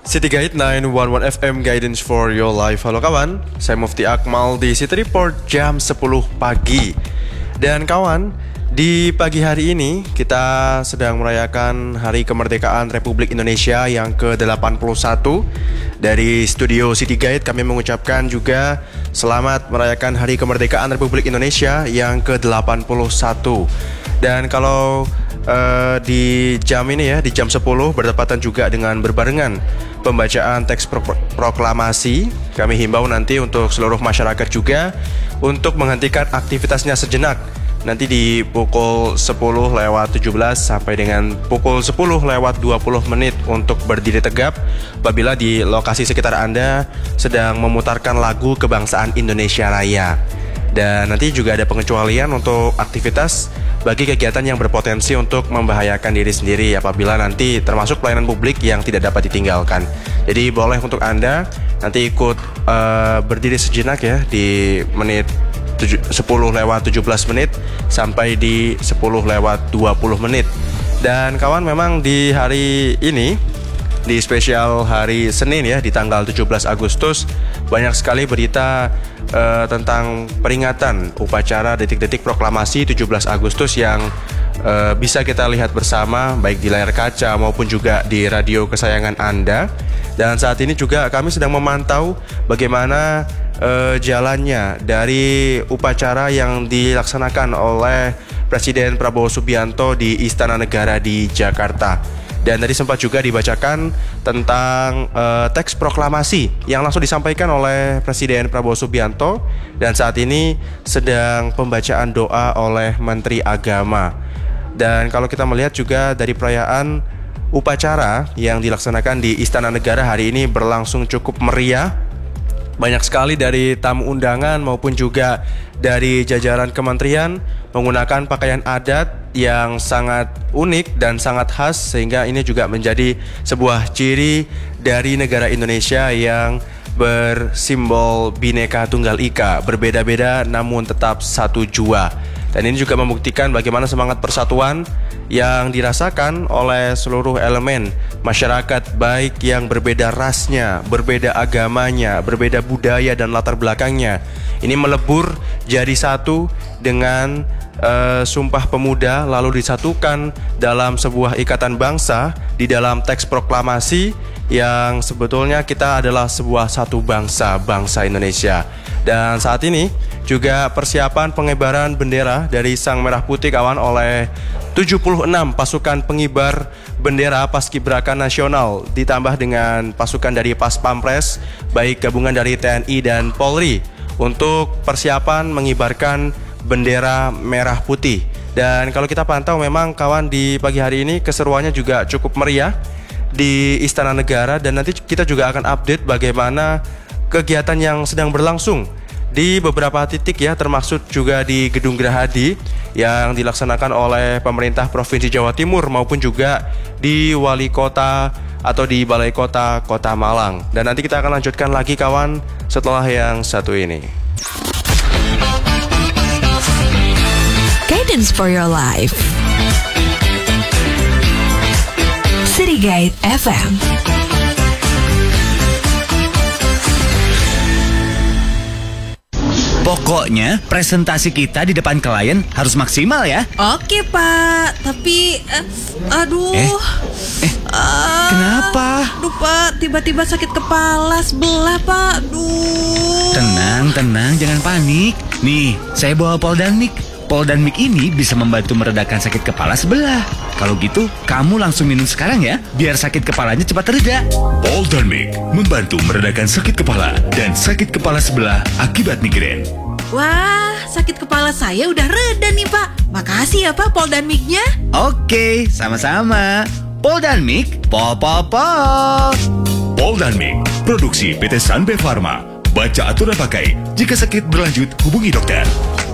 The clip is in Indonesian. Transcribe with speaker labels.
Speaker 1: City Guide 911 FM Guidance for your life. Halo kawan, saya Mufti Akmal di City Report jam 10 pagi. Dan kawan, di pagi hari ini kita sedang merayakan Hari Kemerdekaan Republik Indonesia yang ke-81. Dari studio City Guide kami mengucapkan juga selamat merayakan Hari Kemerdekaan Republik Indonesia yang ke-81. Dan kalau di jam ini ya, di jam 10 bertepatan juga dengan berbarengan pembacaan teks proklamasi, kami himbau nanti untuk seluruh masyarakat juga untuk menghentikan aktivitasnya sejenak. Nanti di pukul 10:17 sampai dengan pukul 10:20 menit untuk berdiri tegap apabila di lokasi sekitar Anda sedang memutarkan lagu Kebangsaan Indonesia Raya. Dan nanti juga ada pengecualian untuk aktivitas bagi kegiatan yang berpotensi untuk membahayakan diri sendiri apabila nanti termasuk pelayanan publik yang tidak dapat ditinggalkan. Jadi boleh untuk Anda nanti ikut berdiri sejenak ya di menit 10:17 menit sampai di 10:20 menit. Dan kawan, memang di hari ini, di spesial hari Senin ya, di tanggal 17 Agustus banyak sekali berita tentang peringatan upacara detik-detik proklamasi 17 Agustus yang bisa kita lihat bersama baik di layar kaca maupun juga di radio kesayangan Anda. Dan saat ini juga kami sedang memantau bagaimana jalannya dari upacara yang dilaksanakan oleh Presiden Prabowo Subianto di Istana Negara di Jakarta. Dan tadi sempat juga dibacakan tentang teks proklamasi yang langsung disampaikan oleh Presiden Prabowo Subianto. Dan saat ini sedang pembacaan doa oleh Menteri Agama. Dan kalau kita melihat juga dari perayaan upacara yang dilaksanakan di Istana Negara hari ini berlangsung cukup meriah. Banyak sekali dari tamu undangan maupun juga dari jajaran kementerian menggunakan pakaian adat yang sangat unik dan sangat khas, sehingga ini juga menjadi sebuah ciri dari negara Indonesia yang bersimbol Bhinneka Tunggal Ika, berbeda-beda namun tetap satu jua. Dan ini juga membuktikan bagaimana semangat persatuan yang dirasakan oleh seluruh elemen masyarakat, baik yang berbeda rasnya, berbeda agamanya, berbeda budaya dan latar belakangnya. Ini melebur jadi satu dengan Sumpah Pemuda, lalu disatukan dalam sebuah ikatan bangsa di dalam teks proklamasi yang sebetulnya kita adalah sebuah satu bangsa, bangsa Indonesia. Dan saat ini juga persiapan pengibaran bendera dari Sang Merah Putih kawan oleh 76 pasukan pengibar bendera Paskibraka Nasional, ditambah dengan pasukan dari Pas Pampres, baik gabungan dari TNI dan Polri, untuk persiapan mengibarkan bendera merah putih. Dan kalau kita pantau memang kawan, di pagi hari ini keseruannya juga cukup meriah di Istana Negara. Dan nanti kita juga akan update bagaimana kegiatan yang sedang berlangsung di beberapa titik ya, termasuk juga di Gedung Gerahadi yang dilaksanakan oleh pemerintah Provinsi Jawa Timur maupun juga di Wali Kota atau di Balai Kota Kota Malang. Dan nanti kita akan lanjutkan lagi kawan setelah yang satu ini.
Speaker 2: Guidance for your life. City Guide FM.
Speaker 3: Pokoknya presentasi kita di depan klien harus maksimal ya.
Speaker 4: Oke Pak, tapi
Speaker 3: Kenapa?
Speaker 4: Aduh Pak, tiba-tiba sakit kepala sebelah Pak. Aduh.
Speaker 3: Tenang, jangan panik. Nih, saya bawa Poldanmik. Poldanmik ini bisa membantu meredakan sakit kepala sebelah. Kalau gitu, kamu langsung minum sekarang ya, biar sakit kepalanya cepat reda.
Speaker 5: Poldanmik membantu meredakan sakit kepala dan sakit kepala sebelah akibat migrain.
Speaker 4: Wah, sakit kepala saya udah reda nih Pak. Makasih ya Pak Poldanmiknya.
Speaker 3: Oke, sama-sama. Poldanmik, pol.
Speaker 5: Poldanmik, produksi PT Sanbe Pharma. Baca aturan pakai. Jika sakit berlanjut, hubungi dokter.